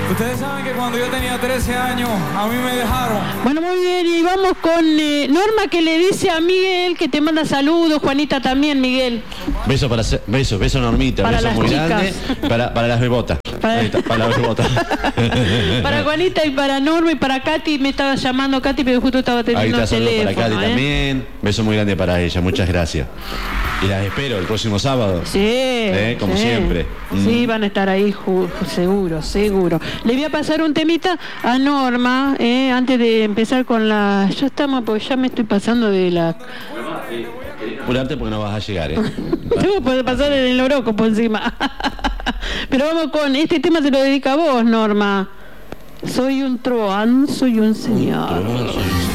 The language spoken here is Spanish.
Ustedes saben que cuando yo tenía 13 años, a mí me dejaron. Bueno, muy bien, y vamos con Norma, que le dice a Miguel que te manda saludos, Juanita también, Miguel. Beso Normita, para beso muy chicas. grande para las bebotas. Para las bebotas. Para Juanita y para Norma y para Katy, me estaba llamando Katy, pero justo estaba Ahí teniendo está, el saludos teléfono. para Katy también. Beso muy grande para ella, muchas gracias. Y las espero el próximo sábado. Sí. Como sí. siempre. Sí, van a estar ahí, seguro. Le voy a pasar un temita a Norma, antes de empezar con la... Ya estamos, porque ya me estoy pasando de la... Apurarte porque no vas a llegar, Tengo que pasar el horóscopo encima. Pero vamos con... Este tema se lo dedica a vos, Norma. Soy un truán, soy un señor.